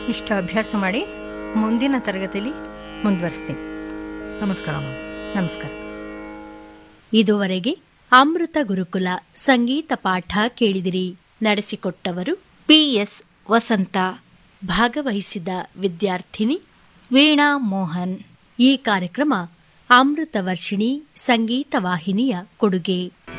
ಇಷ್ಟು ಅಭ್ಯಾಸ ಮಾಡಿ ಮುಂದಿನ ತರಗತಿಯಲ್ಲಿ ಮುಂದುವರಿಸ್ತೀನಿ. ನಮಸ್ಕಾರ ಮ್ಯಾಮ್. ನಮಸ್ಕಾರ. ಇದುವರೆಗೆ ಅಮೃತ ಗುರುಕುಲ ಸಂಗೀತ ಪಾಠ ಕೇಳಿದಿರಿ. ನಡೆಸಿಕೊಟ್ಟವರು PS ವಸಂತ. ಭಾಗವಹಿಸಿದ ವಿದ್ಯಾರ್ಥಿನಿ ವೀಣಾ ಮೋಹನ್. ಈ ಕಾರ್ಯಕ್ರಮ ಅಮೃತ ವರ್ಷಿಣಿ ಸಂಗೀತ ವಾಹಿನಿಯ ಕೊಡುಗೆ.